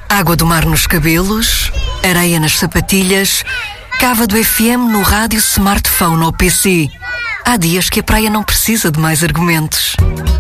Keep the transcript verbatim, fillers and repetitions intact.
Água do mar nos cabelos, areia nas sapatilhas, cava do F M no rádio, smartphone ou P C. Há dias que a praia não precisa de mais argumentos.